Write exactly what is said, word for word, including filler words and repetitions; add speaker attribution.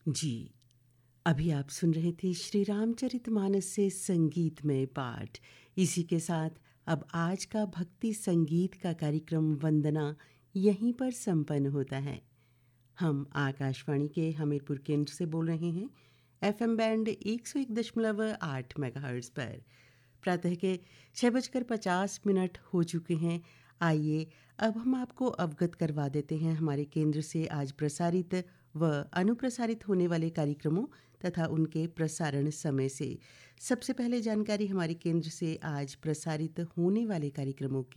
Speaker 1: जी, अभी आप सुन रहे थे श्री रामचरितमानस से संगीतमय पाठ। इसी के साथ अब आज का भक्ति संगीत का कार्यक्रम वंदना यहीं पर संपन्न होता है। हम आकाशवाणी के हमीरपुर केंद्र से बोल रहे हैं, एफएम बैंड एक सौ एक दशमलव आठ मेगाहर्ट्ज़ पर। प्रातः के छः बजकर पचास मिनट हो चुके हैं। आइए अब हम आपको अवगत करवा देते हैं हमारे केंद्र से आज प्रसारित व अनुप्रसारित होने वाले कार्यक्रमों तथा उनके प्रसारण समय से। सबसे पहले जानकारी हमारे केंद्र से आज प्रसारित होने वाले कार्यक्रमों की।